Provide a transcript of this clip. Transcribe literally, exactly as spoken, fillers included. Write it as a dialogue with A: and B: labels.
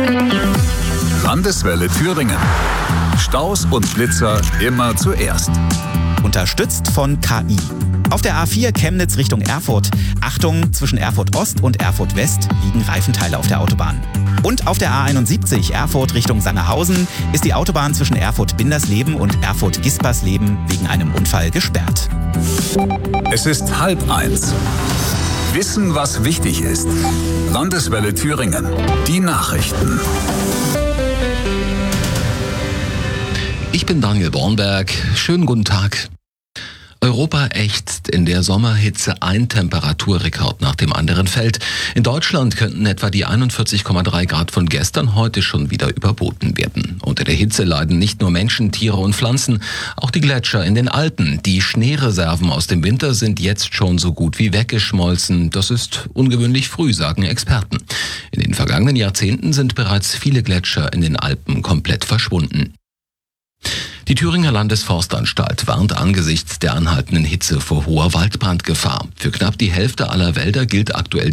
A: Landeswelle Thüringen. Staus und Blitzer immer zuerst.
B: Unterstützt von K I. Auf der A vier Chemnitz Richtung Erfurt. Achtung, zwischen Erfurt Ost und Erfurt West liegen Reifenteile auf der Autobahn. Und auf der A einundsiebzig Erfurt Richtung Sangerhausen ist die Autobahn zwischen Erfurt-Bindersleben und Erfurt-Gispersleben wegen einem Unfall gesperrt.
A: Es ist halb eins. Wissen, was wichtig ist. Landeswelle Thüringen. Die Nachrichten.
C: Ich bin Daniel Bornberg. Schönen guten Tag. Europa ächzt, in der Sommerhitze ein Temperaturrekord nach dem anderen fällt. In Deutschland könnten etwa die einundvierzig Komma drei Grad von gestern heute schon wieder überboten werden. Unter der Hitze leiden nicht nur Menschen, Tiere und Pflanzen, auch die Gletscher in den Alpen. Die Schneereserven aus dem Winter sind jetzt schon so gut wie weggeschmolzen. Das ist ungewöhnlich früh, sagen Experten. In den vergangenen Jahrzehnten sind bereits viele Gletscher in den Alpen komplett verschwunden. Die Thüringer Landesforstanstalt warnt angesichts der anhaltenden Hitze vor hoher Waldbrandgefahr. Für knapp die Hälfte aller Wälder gilt aktuell